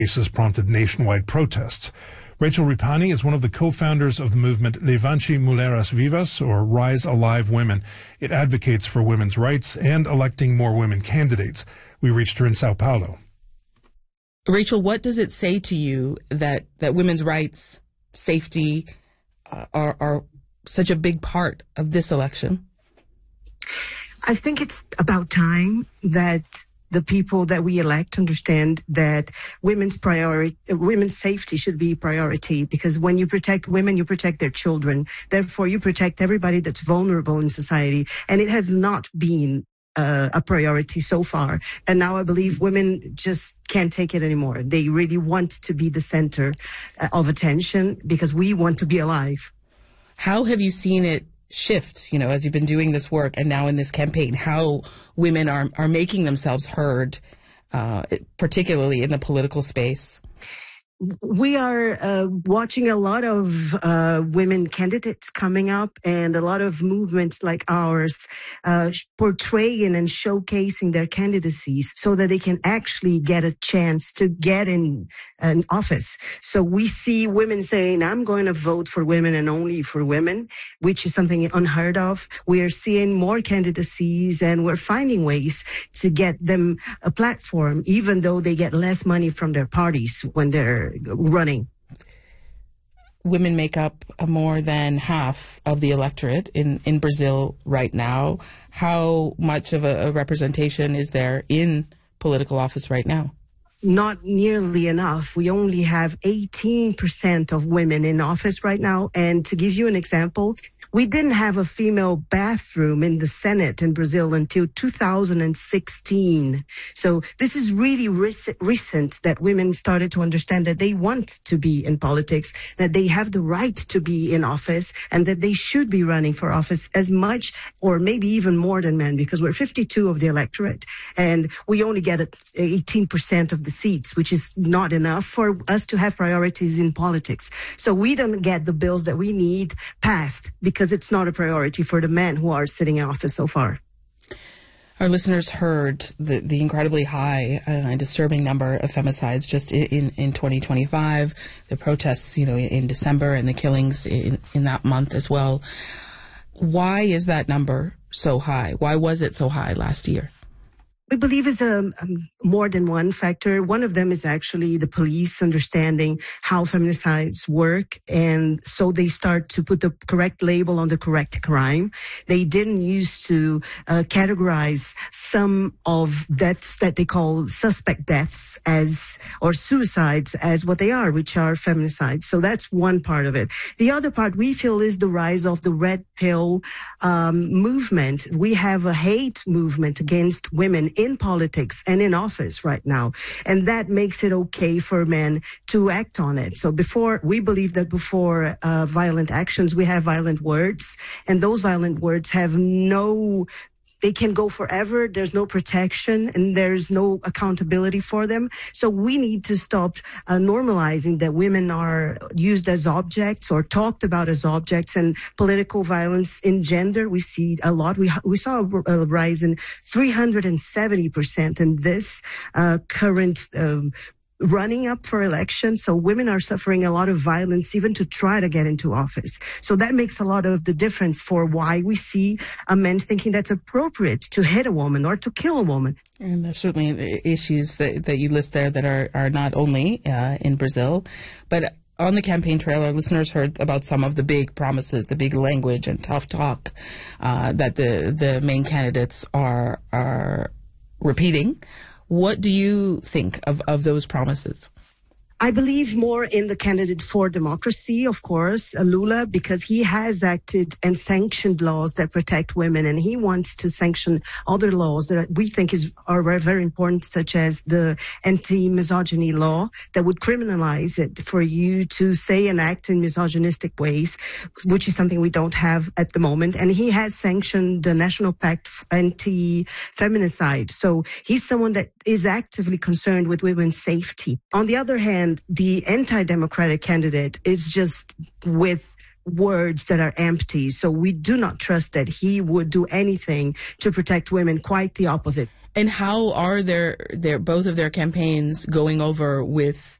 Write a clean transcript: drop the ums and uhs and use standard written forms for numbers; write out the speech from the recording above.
cases prompted nationwide protests. Rachel Ripani is one of the co-founders of the movement Levanchi Mulheres Vivas, or Rise Alive Women. It advocates for women's rights and electing more women candidates. We reached her in Sao Paulo. Rachel, what does it say to you that women's rights, safety are such a big part of this election? I think it's about time that the people that we elect understand that women's safety should be priority, because when you protect women, you protect their children. Therefore, you protect everybody that's vulnerable in society. And it has not been a priority so far. And now I believe women just can't take it anymore. They really want to be the center of attention because we want to be alive. How have you seen it shift, as you've been doing this work and now in this campaign, how women are making themselves heard, particularly in the political space? We are watching a lot of women candidates coming up and a lot of movements like ours portraying and showcasing their candidacies so that they can actually get a chance to get in an office. So we see women saying, I'm going to vote for women and only for women, which is something unheard of. We are seeing more candidacies and we're finding ways to get them a platform, even though they get less money from their parties when they're running. Women make up more than half of the electorate in Brazil right now. How much of a representation is there in political office right now? Not nearly enough. We only have 18% of women in office right now. And to give you an example, we didn't have a female bathroom in the Senate in Brazil until 2016. So this is really recent that women started to understand that they want to be in politics, that they have the right to be in office, and that they should be running for office as much or maybe even more than men, because we're 52 of the electorate and we only get 18% of the seats, which is not enough for us to have priorities in politics. So we don't get the bills that we need passed because it's not a priority for the men who are sitting in office so far. Our listeners heard the incredibly high and disturbing number of femicides just in 2025, the protests, in December and the killings in that month as well. Why is that number so high? Why was it so high last year? We believe is more than one factor. One of them is actually the police understanding how feminicides work, and so they start to put the correct label on the correct crime. They didn't used to categorize some of deaths that they call suspect deaths or suicides as what they are, which are feminicides. So that's one part of it. The other part we feel is the rise of the red pill movement. We have a hate movement against women in politics and in office right now. And that makes it okay for men to act on it. So we believe that before violent actions, we have violent words, and those violent words have they can go forever. There's no protection and there's no accountability for them. So we need to stop normalizing that women are used as objects or talked about as objects, and political violence in gender. We see a lot. We saw a rise in 370% in this current running up for election. So women are suffering a lot of violence even to try to get into office. So that makes a lot of the difference for why we see a man thinking that's appropriate to hit a woman or to kill a woman. And there's certainly issues that you list there that are not only in Brazil, but on the campaign trail, our listeners heard about some of the big promises, the big language and tough talk that the main candidates are repeating. What do you think of those promises? I believe more in the candidate for democracy, of course, Lula, because he has acted and sanctioned laws that protect women, and he wants to sanction other laws that we think are very, very important, such as the anti-misogyny law that would criminalize it for you to say and act in misogynistic ways, which is something we don't have at the moment. And he has sanctioned the National Pact Anti-Feminicide. So he's someone that is actively concerned with women's safety. On the other hand, the anti-democratic candidate is just with words that are empty. So we do not trust that he would do anything to protect women, quite the opposite. And how are their both of their campaigns going over with